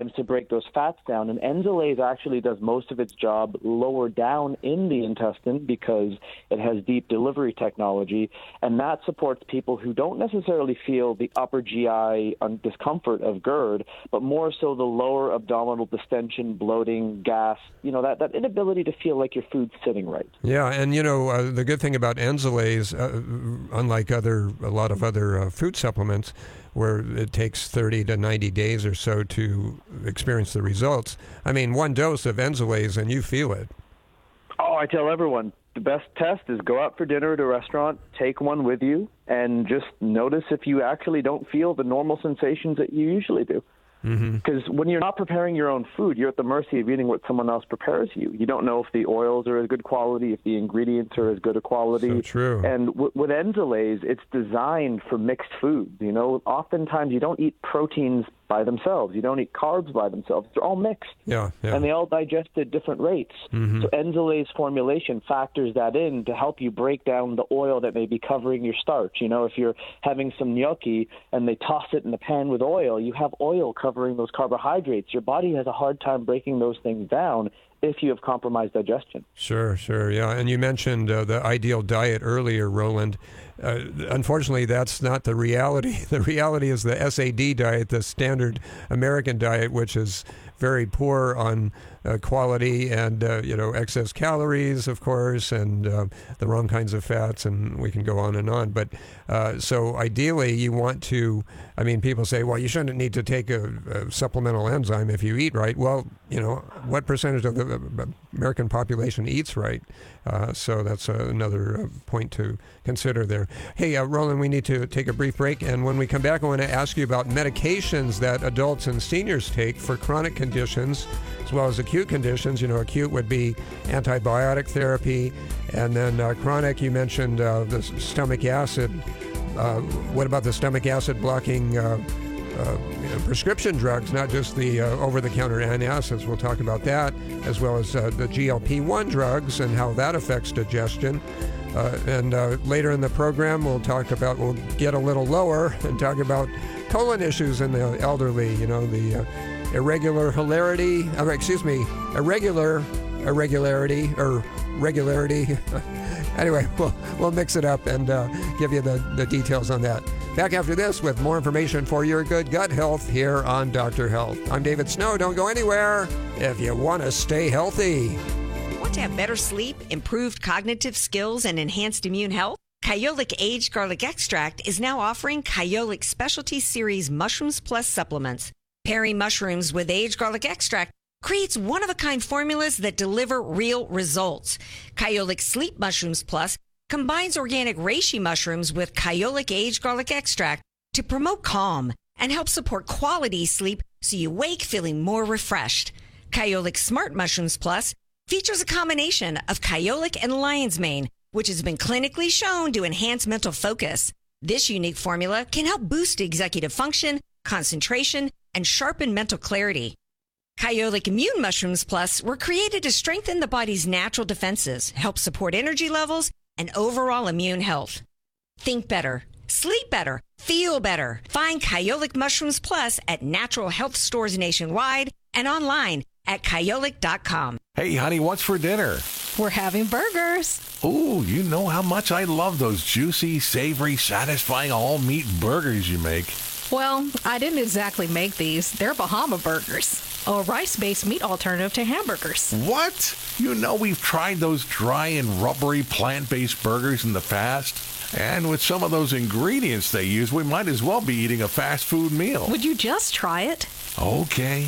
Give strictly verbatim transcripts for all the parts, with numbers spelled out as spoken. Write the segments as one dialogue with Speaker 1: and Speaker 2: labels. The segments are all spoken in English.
Speaker 1: enzymes to break those fats down. And Enzalase actually does most of its job lower down in the intestine because it has deep delivery technology. And that supports people who don't necessarily feel the upper G I discomfort of GERD, but more so the lower abdominal distension, bloating, gas, you know, that, that inability to feel like your food's sitting right.
Speaker 2: Yeah, and, you know, uh, the good thing about Enzalase, uh, unlike other a lot of other uh, food supplements, where it takes thirty to ninety days or so to experience the results. I mean, one dose of Enzalase and you feel it.
Speaker 1: Oh, I tell everyone, the best test is go out for dinner at a restaurant, take one with you, and just notice if you actually don't feel the normal sensations that you usually do. Because mm-hmm. when you're not preparing your own food, you're at the mercy of eating what someone else prepares you. You don't know if the oils are as good quality, if the ingredients are as good a quality.
Speaker 2: So true.
Speaker 1: And w- with Enzalase, it's designed for mixed foods. You know, oftentimes you don't eat proteins by themselves. You don't eat carbs by themselves. They're all mixed. Yeah, yeah. And they all digest at different rates. Mm-hmm. So Enzalase formulation factors that in to help you break down the oil that may be covering your starch. You know, if you're having some gnocchi and they toss it in the pan with oil, you have oil covering those carbohydrates. Your body has a hard time breaking those things down if you have compromised digestion.
Speaker 2: Sure, sure, yeah. And you mentioned uh, the ideal diet earlier, Roland. Uh, unfortunately, that's not the reality. The reality is the S A D diet, the standard American diet, which is very poor on uh, quality and, uh, you know, excess calories, of course, and uh, the wrong kinds of fats, and we can go on and on. But uh, so ideally, you want to, I mean, people say, well, you shouldn't need to take a, a supplemental enzyme if you eat right. Well, you know, what percentage of the American population eats right? Uh, so that's uh, another uh, point to consider there. Hey, uh, Roland, we need to take a brief break, and when we come back, I want to ask you about medications that adults and seniors take for chronic conditions as well as acute conditions. You know, acute would be antibiotic therapy, and then uh, chronic, you mentioned uh, the stomach acid. Uh, what about the stomach acid blocking uh, uh, you know, prescription drugs, not just the uh, over-the-counter antacids? We'll talk about that, as well as uh, the G L P one drugs and how that affects digestion. Uh, and uh, later in the program, we'll talk about, we'll get a little lower and talk about colon issues in the elderly, you know, the uh, irregular hilarity, uh, excuse me, irregular irregularity or regularity. Anyway, we'll, we'll mix it up and uh, give you the, the details on that. Back after this with more information for your good gut health here on Doctor Health. I'm David Snow. Don't go anywhere if you want to stay healthy.
Speaker 3: Want to have better sleep, improved cognitive skills, and enhanced immune health? Kyolic Aged Garlic Extract is now offering Kyolic Specialty Series Mushrooms Plus supplements. Pairing mushrooms with aged garlic extract creates one-of-a-kind formulas that deliver real results. Kyolic Sleep Mushrooms Plus combines organic reishi mushrooms with Kyolic Aged Garlic Extract to promote calm and help support quality sleep so you wake feeling more refreshed. Kyolic Smart Mushrooms Plus features a combination of Kyolic and lion's mane, which has been clinically shown to enhance mental focus. This unique formula can help boost executive function, concentration, and sharpen mental clarity. Kyolic Immune Mushrooms Plus were created to strengthen the body's natural defenses, help support energy levels, and overall immune health. Think better, sleep better, feel better. Find Kyolic Mushrooms Plus at natural health stores nationwide and online at kyolic dot com.
Speaker 4: Hey, honey, what's for dinner?
Speaker 5: We're having burgers.
Speaker 4: Ooh, you know how much I love those juicy, savory, satisfying all-meat burgers you make.
Speaker 5: Well, I didn't exactly make these. They're Bahama Burgers, a rice-based meat alternative to hamburgers.
Speaker 4: What? You know we've tried those dry and rubbery plant-based burgers in the past. And with some of those ingredients they use, we might as well be eating a fast food meal.
Speaker 5: Would you just try it?
Speaker 4: Okay.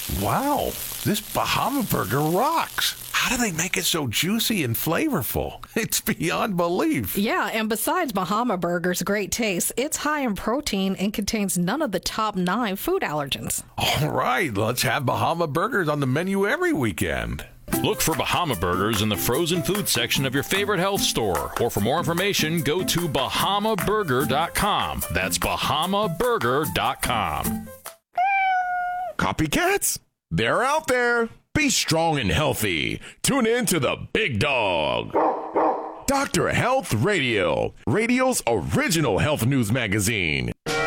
Speaker 4: Wow, this Bahama Burger rocks. How do they make it so juicy and flavorful? It's beyond belief.
Speaker 5: Yeah, and besides Bahama Burger's great taste, it's high in protein and contains none of the top nine food allergens.
Speaker 4: All right, let's have Bahama Burgers on the menu every weekend.
Speaker 6: Look for Bahama Burgers in the frozen food section of your favorite health store. Or for more information, go to bahama burger dot com. That's bahama burger dot com.
Speaker 7: Copycats? They're out there. Be strong and healthy. Tune in to the Big Dog. Doctor Health Radio, radio's original health news magazine.